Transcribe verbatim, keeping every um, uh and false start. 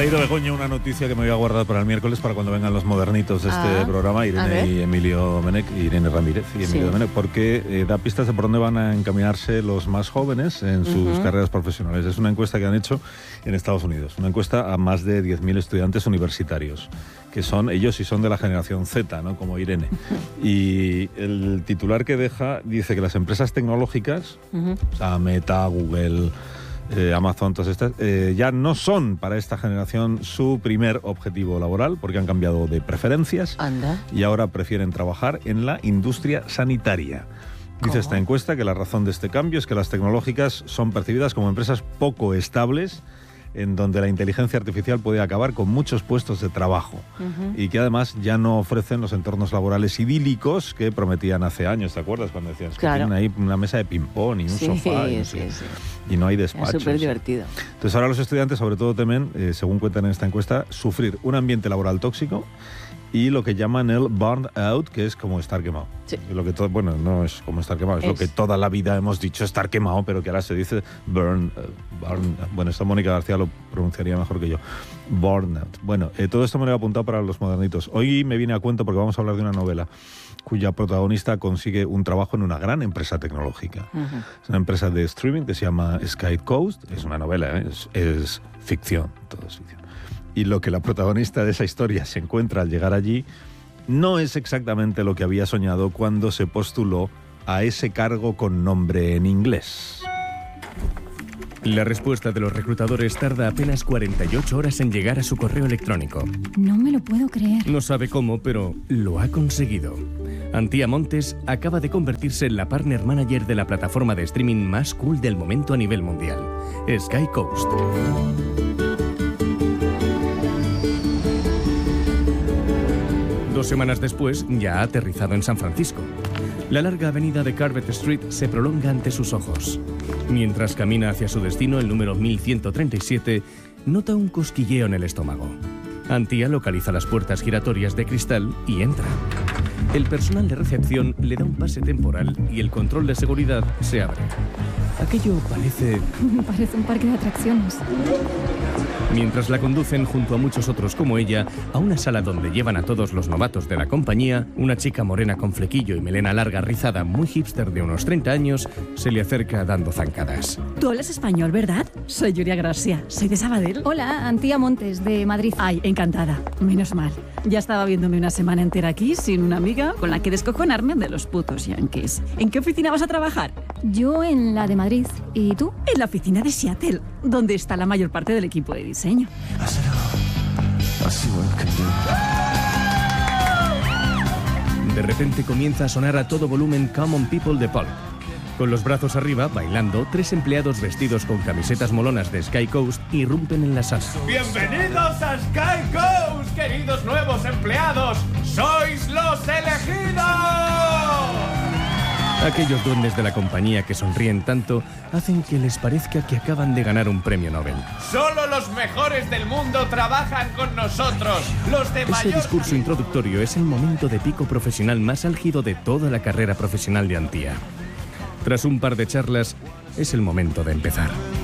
traído Begoña una noticia que me voy a guardar para el miércoles, para cuando vengan los modernitos de este ah, programa, Irene y Emilio Domenech, Irene Ramírez y Emilio sí. Domenech, porque eh, da pistas de por dónde van a encaminarse los más jóvenes en sus uh-huh. carreras profesionales. Es una encuesta que han hecho en Estados Unidos, una encuesta a más de diez mil estudiantes universitarios, que son, ellos sí son de la generación Z, ¿no? Como Irene. Y el titular que deja dice que las empresas tecnológicas, uh-huh. o sea, Meta, Google, eh, Amazon, todas estas, eh, ya no son para esta generación su primer objetivo laboral, porque han cambiado de preferencias. Anda. Y ahora prefieren trabajar en la industria sanitaria. Dice ¿Cómo? Esta encuesta que la razón de este cambio es que las tecnológicas son percibidas como empresas poco estables, en donde la inteligencia artificial puede acabar con muchos puestos de trabajo uh-huh. y que además ya no ofrecen los entornos laborales idílicos que prometían hace años, ¿te acuerdas? Cuando decían que claro. tienen ahí una mesa de ping-pong y un sí, sofá y no, sí, sé, sí. y no hay despachos. Es súper divertido. Entonces ahora los estudiantes sobre todo temen, eh, según cuentan en esta encuesta, sufrir un ambiente laboral tóxico y lo que llaman el burnout, que es como estar quemado. Sí. Lo que todo, bueno, no es como estar quemado, es, es lo que toda la vida hemos dicho estar quemado, pero que ahora se dice burn, uh, burn bueno, esto Mónica García lo pronunciaría mejor que yo. Burnout. Bueno, eh, todo esto me lo he apuntado para los modernitos. Hoy me viene a cuento porque vamos a hablar de una novela cuya protagonista consigue un trabajo en una gran empresa tecnológica. Uh-huh. Es una empresa de streaming que se llama Sky Coast. Es una novela, ¿eh? es, es ficción, todo es ficción. Y lo que la protagonista de esa historia se encuentra al llegar allí no es exactamente lo que había soñado cuando se postuló a ese cargo con nombre en inglés. La respuesta de los reclutadores tarda apenas cuarenta y ocho horas en llegar a su correo electrónico. No me lo puedo creer. No sabe cómo, pero lo ha conseguido. Antía Montes acaba de convertirse en la partner manager de la plataforma de streaming más cool del momento a nivel mundial, Sky Coast. Dos semanas después, ya ha aterrizado en San Francisco. La larga avenida de Carvet Street se prolonga ante sus ojos. Mientras camina hacia su destino, el número mil ciento treinta y siete, nota un cosquilleo en el estómago. Antía localiza las puertas giratorias de cristal y entra. El personal de recepción le da un pase temporal y el control de seguridad se abre. Aquello parece... Parece un parque de atracciones. Mientras la conducen junto a muchos otros como ella a una sala donde llevan a todos los novatos de la compañía, una chica morena con flequillo y melena larga rizada, muy hipster de unos treinta años, se le acerca dando zancadas. Tú hablas español, ¿verdad? Soy Yuria Gracia, soy de Sabadell. Hola, Antía Montes, de Madrid. Ay, encantada, menos mal. Ya estaba viéndome una semana entera aquí sin una amiga con la que descojonarme de los putos yankees. ¿En qué oficina vas a trabajar? Yo en la de Madrid. ¿Y tú? En la oficina de Seattle, donde está la mayor parte del equipo de diseño. De repente comienza a sonar a todo volumen Common People de Pulp. Con los brazos arriba, bailando, tres empleados vestidos con camisetas molonas de Sky Coast irrumpen en la sala. ¡Bienvenidos a Sky Coast, queridos nuevos empleados! ¡Sois los elegidos! Aquellos duendes de la compañía que sonríen tanto hacen que les parezca que acaban de ganar un premio Nobel. ¡Solo los mejores del mundo trabajan con nosotros! ¡Los de mayor... Ese discurso introductorio es el momento de pico profesional más álgido de toda la carrera profesional de Antía. Tras un par de charlas, es el momento de empezar.